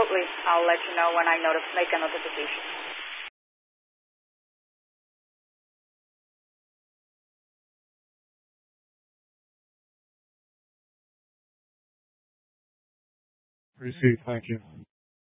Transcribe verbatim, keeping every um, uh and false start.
Absolutely. I'll let you know when I notif- make a notification. Receive. Thank you.